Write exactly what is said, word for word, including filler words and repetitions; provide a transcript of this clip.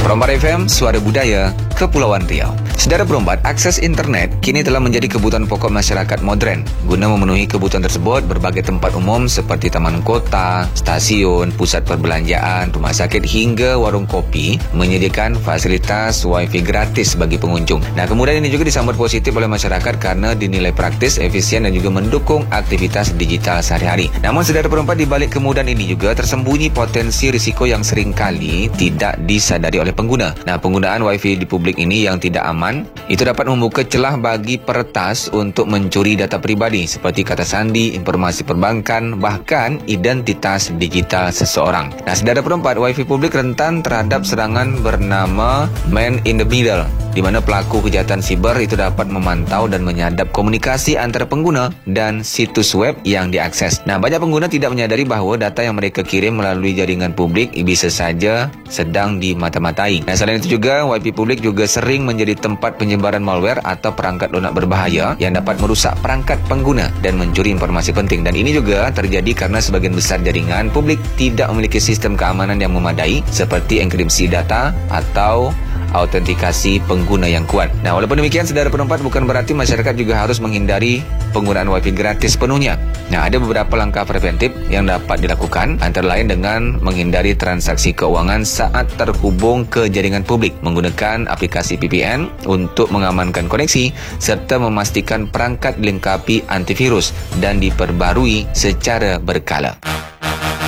Perombat F M, Suara Budaya, Kepulauan Riau. Saudara Perombat, akses internet kini telah menjadi kebutuhan pokok masyarakat moden. Guna memenuhi kebutuhan tersebut, berbagai tempat umum seperti taman kota, stasiun, pusat perbelanjaan, rumah sakit hingga warung kopi menyediakan fasilitas Wi-Fi gratis bagi pengunjung. Nah, kemudian ini juga disambut positif oleh masyarakat karena dinilai praktis, efisien dan juga mendukung aktivitas digital sehari-hari. Namun, saudara Perombat, di balik kemudahan ini juga tersembunyi potensi risiko yang seringkali tidak disadari oleh pengguna. Nah, penggunaan Wi-Fi di publik ini yang tidak aman itu dapat membuka celah bagi peretas untuk mencuri data pribadi seperti kata sandi, informasi perbankan, bahkan identitas digital seseorang. Nah, saudara Perombat, Wi-Fi publik rentan terhadap serangan bernama Man in the Middle, di mana pelaku kejahatan siber itu dapat memantau dan menyadap komunikasi antara pengguna dan situs web yang diakses. Nah, banyak pengguna tidak menyadari bahawa data yang mereka kirim melalui jaringan publik bisa saja sedang dimata-matai. Nah, selain itu juga, Wi-Fi publik juga sering menjadi tempat penyebaran malware atau perangkat lunak berbahaya yang dapat merusak perangkat pengguna dan mencuri informasi penting. Dan ini juga terjadi karena sebagian besar jaringan publik tidak memiliki sistem keamanan yang memadai seperti enkripsi data atau autentikasi pengguna yang kuat. Nah, walaupun demikian, saudara Perombat, bukan berarti masyarakat juga harus menghindari penggunaan Wi-Fi gratis penuhnya. Nah, ada beberapa langkah preventif yang dapat dilakukan, antara lain dengan menghindari transaksi keuangan saat terhubung ke jaringan publik, menggunakan aplikasi V P N untuk mengamankan koneksi, serta memastikan perangkat dilengkapi antivirus dan diperbarui secara berkala.